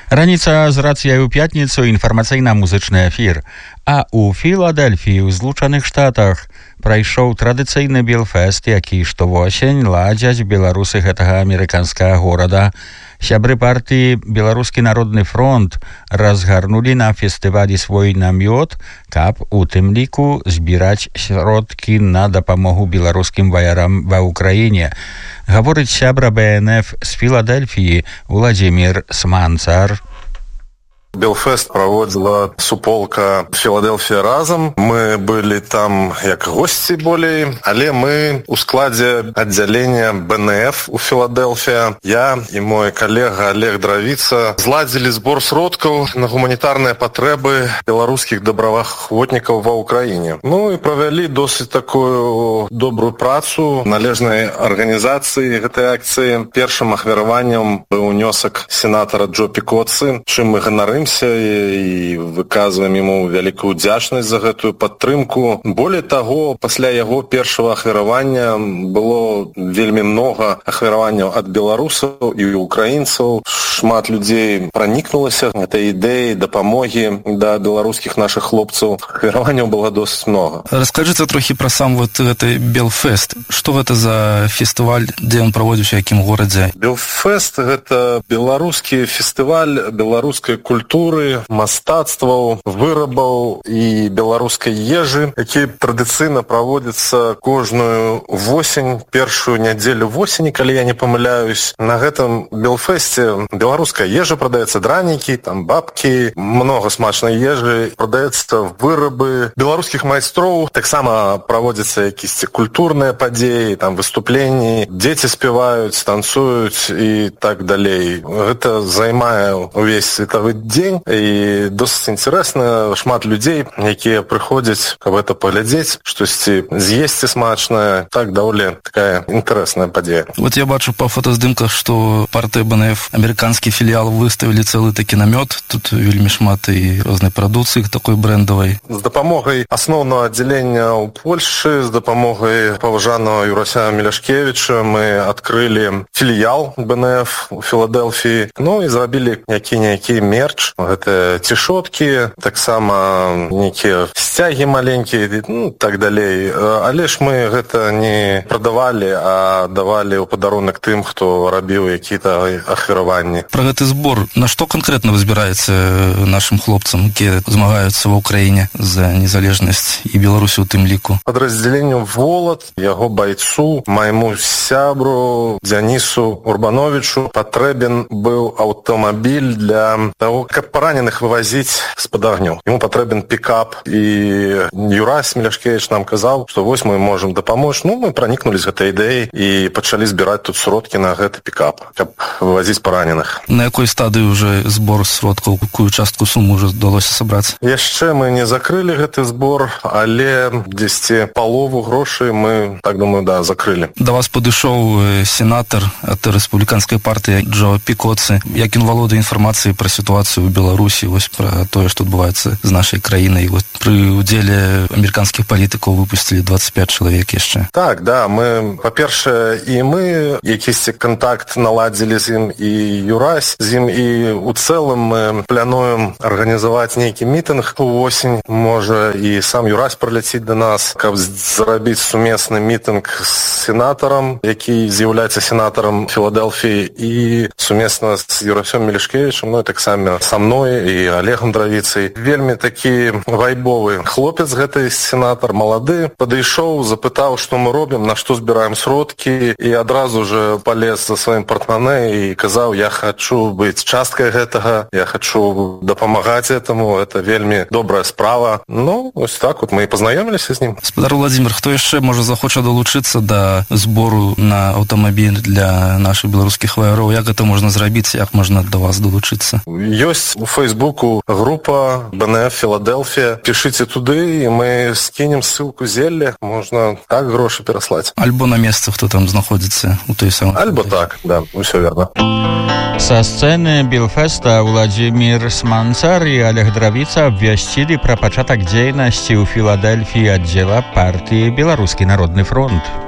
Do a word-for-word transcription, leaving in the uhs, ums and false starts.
Раніца з рацыяй у пятніцу інфармацыйна-музычны эфір. А ў Філадельфіі ў Злучаных Штатах прайшоў традыцыйны Белфест, які штовосень ладзяць беларусы гэтага амерыканскага горада. Сябры партыі «Беларускі народны фронт» разгарнулі на фестывалі свой намёт, каб у тым ліку збіраць сродкі на дапамогу беларускім ваярам ва ўкраіне. Гаворыць сябра бэ эн эф з Філадельфіі Владзімір Сманцар. Белфест проводила суполка «Филадельфия разом». Мы были там як гости болей, але мы у складе отделения бэ эн эф у Филадельфия. Я и мой коллега Олег Дравица зладзілі збор сродкаў на гуманітарныя патрэбы беларускіх добраахвотнікаў ва ўкраіне. Ну и провялі досыць такую добрую працу належнай арганізацыі гэтай акцыі. Першым ахвяраваннем быў унёсак сенатара Джо Пікоцы, чым мы ганарымся і выказваем ему вялікую удзячнасць за гэтую падтрымку. Болей таго, пасля яго першага ахвяравання было вельмі много ахвяраванняў ад беларусаў і украінцаў. Шмат людзей пранікнулася гэтай ідэяй дапамогі да беларускіх нашых хлопцаў. Ахвяраванняў было досыць много. Раскажыце трохі пра сам вот гэты Белфест. Што гэта за фестываль, дзе ён праводзіўся, якім горадзе? Белфест — гэта беларускі фестываль беларускай культуры, мастацтваў, вырабаў і беларускай ежы, які традыцыйна праводзіцца кожную восень, першую нядзелю восені, калі я не памыляюсь. На гэтым Белфесце беларуская ежа прадаецца, дранікі, там бабкі, много смачнай ежы, прадаецца вырабы беларускіх майстроў. Таксама праводзяцца якісь культурныя падзеі, там выступленні, дзеці спяваюць, танцуюць і так далей. Гэта займае увесь светавы дзень. І досыць інтарэсна, шмат людзей, якія прыходзяць, каб гэта паглядзець, штосьці з'есці смачнае. Так, даволі такая інтарэсная падзея. Вот я бачу па фотаздымках, што партыя бэ эн эф, амерыканскі філіял, выставілі цэлы такі намёт. Тут вельмі шмат і рознай прадукцыі такой брэндавай. З дапамогай асноўнага аддзялення ў Польшы, з дапамогай паважанага Юрася Мелашкевіча мы адкрылі філіял бэ эн эф у Філадельфіі. Ну і зрабілі які-ніякі мерч. Гэта цішоткі, таксама нейкія сцягі маленькія, ну, так далей. Але ж мы гэта не прадавалі, а давалі ў падарунак тым, хто рабіў які-то ахвяраванні. Пра гэты збор, на што канкрэтна вы збіраеце нашым хлопцам, якія змагаюцца ва ўкраіне за незалежнасць і Беларусі ў тым ліку? Падраздзяленню «Волат», яго байцу, майму сябру Дзянісу Урбановичу патрэбен быў аўтамабіль для таго, каб параненых вывозіць з-пад агню. Ему патрэбен пікап, і Юрась Мелашкевіч нам казаў, што вось мы можам дапамочь. Ну, мы пранікнулі з гэтай ідэяй і пачалі збіраць тут сродкі на гэты пікап, каб вывозіць параненых. На якой стадыі ўжо збор сродкаў, якую частку сумы ўжо удалося сабраць? Яшчэ мы не закрылі гэты збор, але дзесьці палову грошай мы, так думаю, да, закрылі. Да вас падышоў сенатар ад рэспубліканскай партыі Джо Пікоцы. Як ён валодае інфармацыяй пра сітуацыю ў Беларусі, вось пра тое, што адбываецца з нашай краінай. Вот пры удзеле амерыканскіх палітыкаў выпусцілі дваццаць пяць чалавек яшчэ. Так, да, мы, па-першае, і мы якісьці кантакт наладзілі з ім, і Юрась з ім, і ў цэлым мы плануем арганізаваць нейкі мітынг увосень. Можа, і сам Юрась прыляціць да нас, каб зрабіць сумесны мітынг з сенатарам, які з'яўляецца сенатарам Філадельфіі, і сумесна з Юрасём Мелашкевічем, ну і таксама са мной і Олегом Дравіцай. Вельмі такі вайбовы хлопец гэты сенатар, малады, падышоў, запытаў, што мы робім, на што збіраем сродкі, і адразу же палез за сваім партманэ і казаў: я хачу быць часткай гэтага, я хачу дапамагаць этаму, это вельмі добрая справа. Ну, ось так вот мы і пазнаёміліся з ім. Спадар Владзімір, хто яшчэ можа захоча далучыцца да збору на аўтамабіль для нашых беларускіх ваяроў? Як гэта можна зрабіць, як можна да вас далучыцца? Ёсць у Фейсбуку група бэ эн эф Філадельфія. Пішыце туды, і мы скінем ссылку зелля. Можна так грошы пераслаць. Альбо на месцы, хто там знаходзіцца у той самой. Альбо так, да, усё верно. Са сцэны Белфеста Владзімір Сманцар і Олег Дравіца абвясцілі пра пачатак дзейнасці ў Філадельфіі аддзела партыі «Беларускі народны фронт».